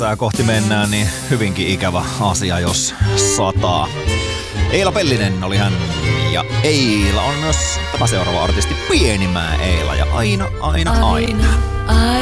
Tää kohti mennään, niin hyvinkin ikävä asia, jos sataa. Eila Pellinen oli hän, ja Eila on myös tämä seuraava artisti, Pienimmää Eila, ja aina.